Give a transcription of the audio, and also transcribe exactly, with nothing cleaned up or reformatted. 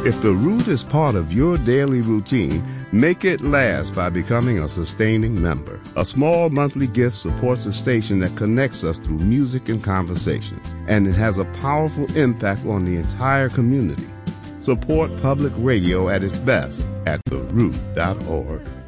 If The Root is part of your daily routine, make it last by becoming a sustaining member. A small monthly gift supports a station that connects us through music and conversations, and it has a powerful impact on the entire community. Support public radio at its best at the root dot org.